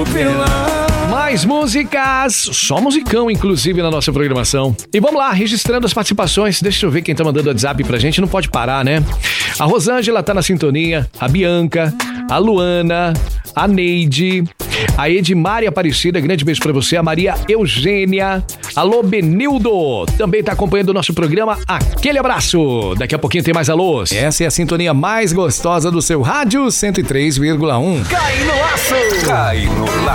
Mais músicas, só musicão, inclusive, na nossa programação. E vamos lá, registrando as participações. Deixa eu ver quem tá mandando WhatsApp pra gente, não pode parar, né? A Rosângela tá na sintonia, a Bianca, a Luana, a Neide, a Edmária Aparecida, grande beijo pra você, a Maria Eugênia, alô Benildo, também tá acompanhando o nosso programa, aquele abraço. Daqui a pouquinho tem mais alôs. Essa é a sintonia mais gostosa do seu rádio 103,1. Cai no laço! Cai no laço!